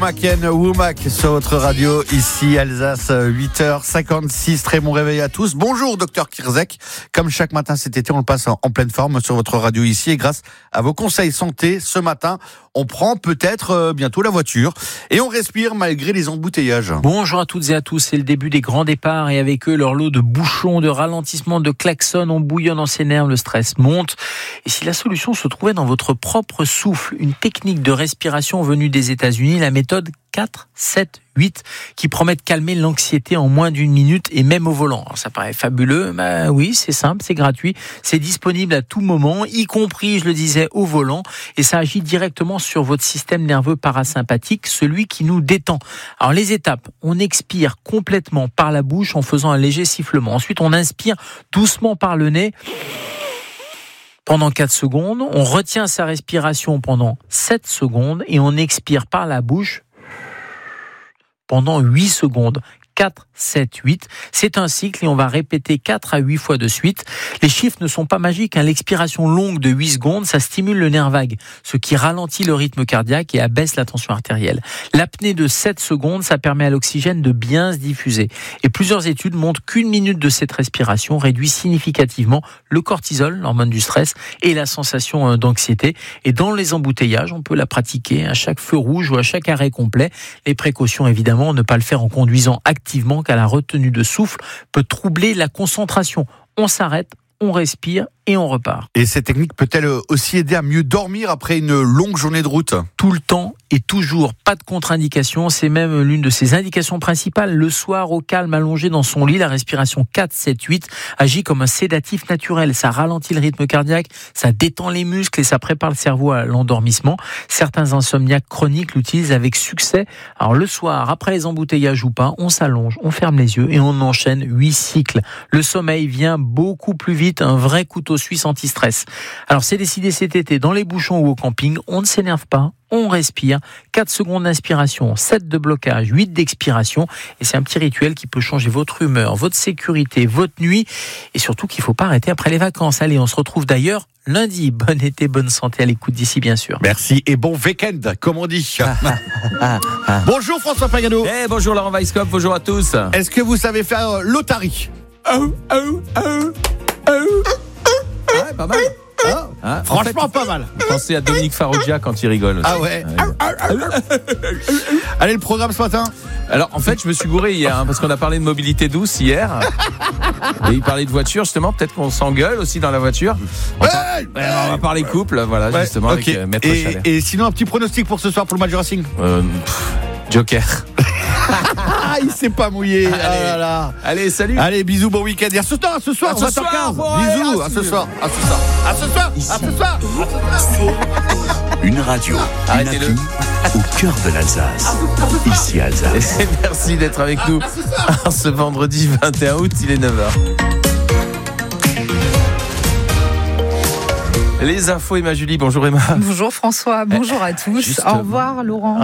Womack and Womack sur votre radio, ici Alsace, 8h56. Très bon réveil à tous. Bonjour Dr Kirzek. Comme chaque matin cet été, on le passe en pleine forme sur votre radio ici. Et grâce à vos conseils santé, ce matin, on prend peut-être bientôt la voiture et on respire malgré les embouteillages. Bonjour à toutes et à tous, c'est le début des grands départs et avec eux leur lot de bouchons, de ralentissements, de klaxons. On bouillonne dans ses nerfs, le stress monte. Et si la solution se trouvait dans votre propre souffle, une technique de respiration venue des États-Unis, la méthode 4, 7, 8, qui promet de calmer l'anxiété en moins d'une minute et même au volant. Alors ça paraît fabuleux, mais oui, c'est simple, c'est gratuit, c'est disponible à tout moment, y compris, je le disais, au volant, et ça agit directement sur votre système nerveux parasympathique, celui qui nous détend. Alors les étapes, on expire complètement par la bouche en faisant un léger sifflement. Ensuite, on inspire doucement par le nez pendant 4 secondes, on retient sa respiration pendant 7 secondes et on expire par la bouche pendant 8 secondes. 4, 7, 8. C'est un cycle et on va répéter 4 à 8 fois de suite. Les chiffres ne sont pas magiques. L'expiration longue de 8 secondes, ça stimule le nerf vague, ce qui ralentit le rythme cardiaque et abaisse la tension artérielle. L'apnée de 7 secondes, ça permet à l'oxygène de bien se diffuser. Et plusieurs études montrent qu'une minute de cette respiration réduit significativement le cortisol, l'hormone du stress, et la sensation d'anxiété. Et dans les embouteillages, on peut la pratiquer à chaque feu rouge ou à chaque arrêt complet. Les précautions, évidemment, ne pas le faire en conduisant activement, car la retenue de souffle peut troubler la concentration. On s'arrête, on respire et on repart. Et cette technique peut-elle aussi aider à mieux dormir après une longue journée de route ? Tout le temps et toujours, pas de contre-indication. C'est même l'une de ses indications principales. Le soir, au calme, allongé dans son lit, la respiration 4, 7, 8 agit comme un sédatif naturel. Ça ralentit le rythme cardiaque, ça détend les muscles et ça prépare le cerveau à l'endormissement. Certains insomniaques chroniques l'utilisent avec succès. Alors le soir, après les embouteillages ou pas, on s'allonge, on ferme les yeux et on enchaîne 8 cycles. Le sommeil vient beaucoup plus vite, un vrai couteau suisse anti-stress. Alors c'est décidé cet été, dans les bouchons ou au camping, on ne s'énerve pas, on respire, 4 secondes d'inspiration, 7 de blocage, 8 d'expiration, et c'est un petit rituel qui peut changer votre humeur, votre sécurité, votre nuit, et surtout qu'il ne faut pas arrêter après les vacances. Allez, on se retrouve d'ailleurs lundi. Bon été, bonne santé à l'écoute d'ici, bien sûr. Merci et bon week-end, comme on dit. Bonjour François Pagano. Bonjour Laurent Weisskopf, bonjour à tous. Est-ce que vous savez faire l'otarie ? Ouais, pas mal. Franchement, pas mal. Vous pensez à Dominique Farrugia quand il rigole aussi. Ah ouais. Allez, le programme ce matin. Alors en fait je me suis gouré hier parce qu'on a parlé de mobilité douce hier et il parlait de voiture justement, peut-être qu'on s'engueule aussi dans la voiture. On va parler couple, voilà, justement, okay. Avec Maître Chalet. Et sinon un petit pronostic pour ce soir pour le match du Racing. Joker. Il s'est pas mouillé. Allez, salut. Allez, bisous, bon week-end. Et à ce soir, 20h15. Bisous, à ce soir. Une radio, arrêtez-le. une appli au cœur de l'Alsace. Ici Alsace. Et merci d'être avec nous ce vendredi 21 août, il est 9h. Les infos, Emma Julie. Bonjour Emma. Bonjour François, bonjour à tous. Justement. Au revoir Laurent.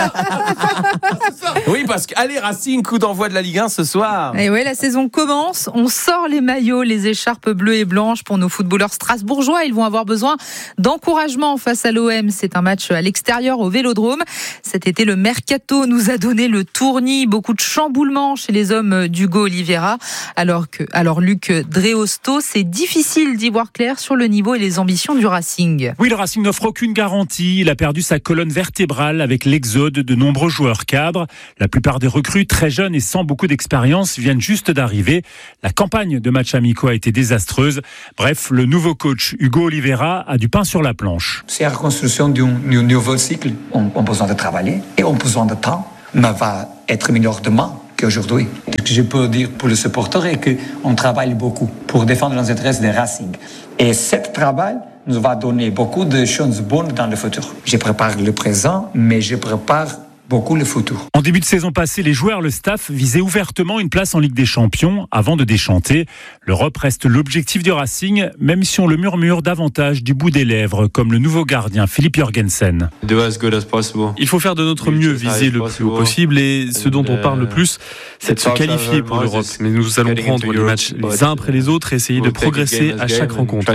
Oui, parce que allez Racing, coup d'envoi de la Ligue 1 ce soir. Et ouais, la saison commence. On sort les maillots, les écharpes bleues et blanches pour nos footballeurs strasbourgeois. Ils vont avoir besoin d'encouragement face à l'OM. C'est un match à l'extérieur au Vélodrome. Cet été, le mercato nous a donné le tournis. Beaucoup de chamboulements chez les hommes d'Hugo Oliveira. Alors Luc Dreosto, c'est difficile d'y voir clair sur le niveau et les ambitions du Racing. Oui, le Racing n'offre aucune garantie. Il a perdu sa colonne vertébrale avec l'exode de nombreux joueurs cadres. La plupart des recrues, très jeunes et sans beaucoup d'expérience, viennent juste d'arriver. La campagne de matchs amicaux a été désastreuse. Bref, le nouveau coach Hugo Oliveira a du pain sur la planche. C'est la reconstruction d'un nouveau cycle. On a besoin de travailler et on a besoin de temps. Mais va être meilleur demain qu'aujourd'hui. Ce que je peux dire pour les supporters est qu'on travaille beaucoup pour défendre les intérêts des Racing. Et ce travail nous va donner beaucoup de choses bonnes dans le futur. Je prépare le présent, mais je prépare beaucoup le futur. En début de saison passée, les joueurs, le staff visaient ouvertement une place en Ligue des Champions avant de déchanter. L'Europe reste l'objectif du Racing, même si on le murmure davantage du bout des lèvres, comme le nouveau gardien Philippe Jorgensen. Il faut faire de notre mieux, viser le plus haut possible et ce dont on parle le plus, c'est de se qualifier pour l'Europe. Mais nous allons prendre les matchs les uns après les autres et essayer de progresser à chaque rencontre.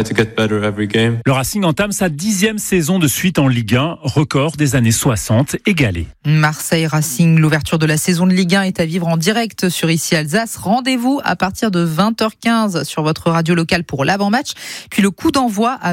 Le Racing entame sa 10e saison de suite en Ligue 1, record des années 60 égalé. Marseille Racing, l'ouverture de la saison de Ligue 1 est à vivre en direct sur Ici Alsace. Rendez-vous à partir de 20h15 sur votre radio locale pour l'avant-match, puis le coup d'envoi à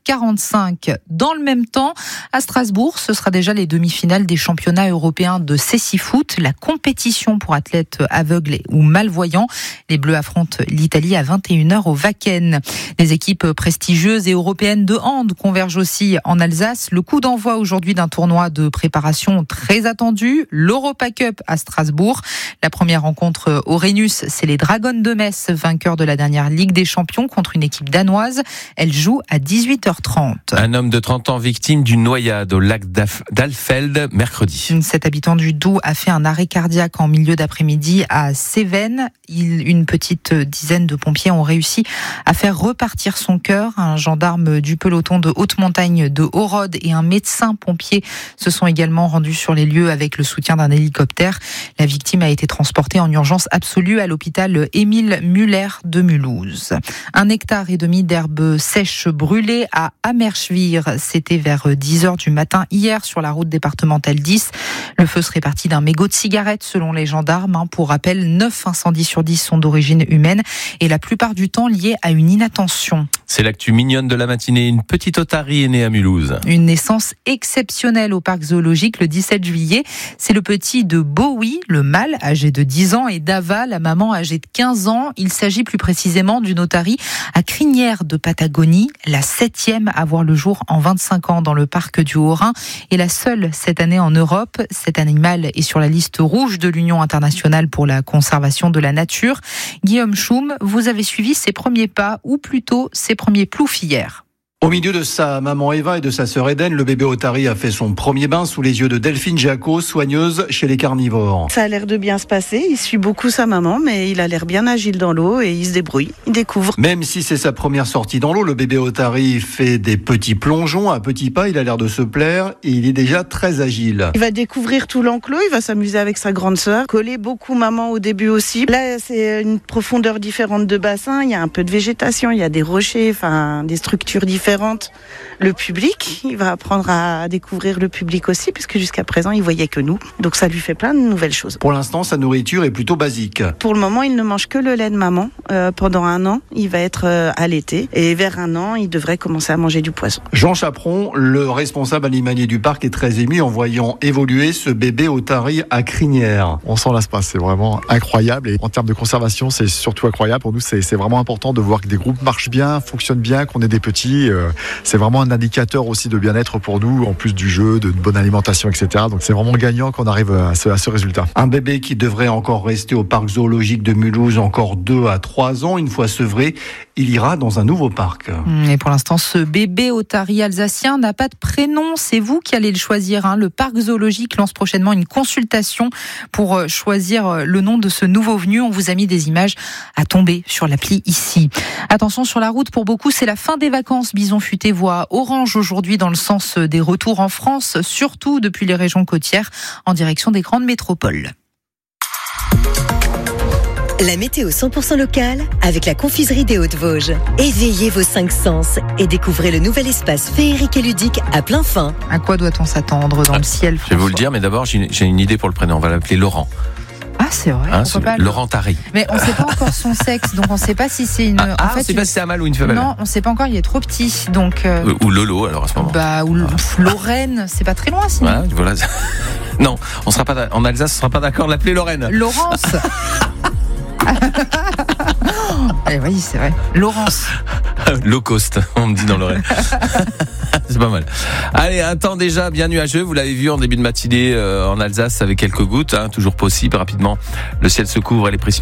20h45. Dans le même temps, à Strasbourg, ce sera déjà les demi-finales des championnats européens de cécifoot, la compétition pour athlètes aveugles ou malvoyants. Les Bleus affrontent l'Italie à 21h au Wacken. Les équipes prestigieuses et européennes de hand convergent aussi en Alsace. Le coup d'envoi aujourd'hui d'un tournoi de préparation très attendu, l'Europa Cup à Strasbourg. La première rencontre au Rhenus, c'est les Dragons de Metz, vainqueurs de la dernière Ligue des Champions contre une équipe danoise. Elle joue à 18h30. Un homme de 30 ans victime d'une noyade au lac d'Alfeld mercredi. Cet habitant du Doubs a fait un arrêt cardiaque en milieu d'après-midi à Cévennes. Une petite dizaine de pompiers ont réussi à faire repartir son cœur. Un gendarme du peloton de haute montagne de Haut-Rhodes et un médecin pompier se sont également rendus sur les lieux avec le soutien d'un hélicoptère. La victime a été transportée en urgence absolue à l'hôpital Émile Muller de Mulhouse. 1,5 hectare d'herbes sèches brûlées à Amerschwir. C'était vers 10h du matin hier sur la route départementale 10. Le feu serait parti d'un mégot de cigarette selon les gendarmes. Pour rappel, 9 incendies sur 10 sont d'origine humaine et la plupart du temps liés à une inattention. C'est l'actu mignonne de la matinée. Une petite otarie est née à Mulhouse. Une naissance exceptionnelle au parc zoologique le 17 juillet. C'est le petit de Bowie, le mâle âgé de 10 ans, et d'Ava, la maman âgée de 15 ans. Il s'agit plus précisément d'une otarie à crinière de Patagonie, la 7e à voir le jour en 25 ans dans le parc du Haut-Rhin et la seule cette année en Europe. Cet animal est sur la liste rouge de l'Union internationale pour la conservation de la nature. Guillaume Schum, vous avez suivi ses premiers pas, ou plutôt ses premiers ploufs hier. Au milieu de sa maman Eva et de sa sœur Eden, le bébé otari a fait son premier bain sous les yeux de Delphine Jacot, soigneuse chez les carnivores. Ça a l'air de bien se passer, il suit beaucoup sa maman, mais il a l'air bien agile dans l'eau et il se débrouille, il découvre. Même si c'est sa première sortie dans l'eau, le bébé otari fait des petits plongeons à petits pas, il a l'air de se plaire et il est déjà très agile. Il va découvrir tout l'enclos, il va s'amuser avec sa grande sœur, coller beaucoup maman au début aussi. Là, c'est une profondeur différente de bassin, il y a un peu de végétation, il y a des rochers, enfin des structures différentes. Le public, il va apprendre à découvrir le public aussi, puisque jusqu'à présent, il voyait que nous. Donc ça lui fait plein de nouvelles choses. Pour l'instant, sa nourriture est plutôt basique. Pour le moment, il ne mange que le lait de maman. Pendant 1 an, il va être allaité. Et vers 1 an, il devrait commencer à manger du poisson. Jean Chaperon, le responsable animalier du parc, est très ému en voyant évoluer ce bébé otari à crinière. On s'en lasse pas, c'est vraiment incroyable. Et en termes de conservation, c'est surtout incroyable. Pour nous, c'est vraiment important de voir que des groupes marchent bien, fonctionnent bien, qu'on ait des petits. C'est vraiment un indicateur aussi de bien-être pour nous, en plus du jeu, d'une bonne alimentation, etc. Donc c'est vraiment gagnant qu'on arrive à ce résultat. Un bébé qui devrait encore rester au parc zoologique de Mulhouse encore 2 à 3 ans. Une fois sevré, il ira dans un nouveau parc. Et pour l'instant, ce bébé otari alsacien n'a pas de prénom. C'est vous qui allez le choisir. Le parc zoologique lance prochainement une consultation pour choisir le nom de ce nouveau venu. On vous a mis des images à tomber sur l'appli ici. Attention sur la route, pour beaucoup, c'est la fin des vacances. Bison Futé voit orange aujourd'hui dans le sens des retours en France, surtout depuis les régions côtières, en direction des grandes métropoles. La météo 100% locale avec la confiserie des Hauts-de-Vosges. Éveillez vos 5 sens et découvrez le nouvel espace féerique et ludique à plein fin. À quoi doit-on s'attendre dans le ciel, François ? Je vais vous le dire, mais d'abord, j'ai une idée pour le prénom. On va l'appeler Laurent. Ah, c'est vrai. Laurent Tari. Mais on ne sait pas encore son sexe, donc on ne sait pas si c'est une. En fait, on ne sait pas si c'est un mâle ou une femelle. Non, on ne sait pas encore. Il est trop petit, donc. Ou Lolo, alors à ce moment. Ou Lorraine, c'est pas très loin, sinon. Ouais, voilà. Non, on sera pas en Alsace, on sera pas d'accord de l'appeler Lorraine. Laurence. Oui, c'est vrai. Laurence. Low cost, on me dit dans l'oreille. C'est pas mal. Allez, un temps déjà bien nuageux. Vous l'avez vu en début de matinée en Alsace avec quelques gouttes. Toujours possible. Rapidement, le ciel se couvre et les précipitations